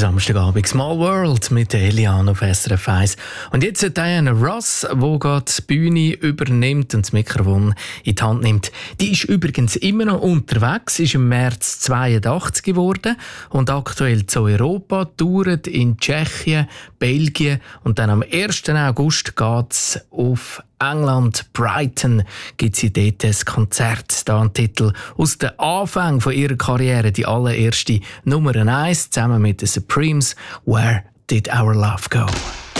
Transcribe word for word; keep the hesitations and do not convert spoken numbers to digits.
Samstagabend Small World mit Elian auf S R F eins. Und jetzt Diana Ross, die gerade die Bühne übernimmt und das Mikrofon in die Hand nimmt. Die ist übrigens immer noch unterwegs, ist im März zweiundachtzig geworden und aktuell zu Europa, touret in Tschechien, Belgien und dann am ersten August geht es auf England, Brighton, gibt sie dort ein Konzert. Da ein Titel aus den Anfängen von ihrer Karriere, die allererste Nummer eins, zusammen mit den Supremes, «Where Did Our Love Go?»